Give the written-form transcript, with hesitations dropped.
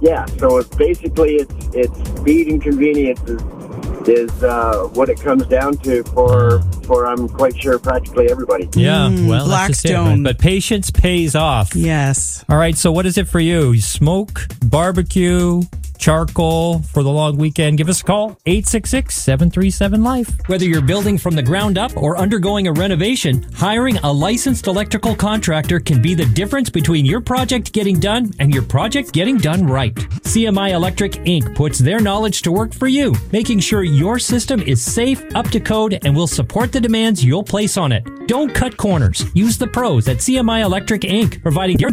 Yeah, so it's basically it's speed and convenience is what it comes down to for I'm quite sure practically everybody. Yeah, well, that's just it, Blackstone. right? But patience pays off. Yes. All right, so what is it for you? Smoke, barbecue, charcoal for the long weekend? Give us a call, 866-737-LIFE. Whether you're building from the ground up or undergoing a renovation, hiring a licensed electrical contractor can be the difference between your project getting done and your project getting done right. CMI Electric Inc. puts their knowledge to work for you, making sure your system is safe, up to code, and will support the demands you'll place on it. Don't cut corners. Use the pros at CMI Electric Inc., providing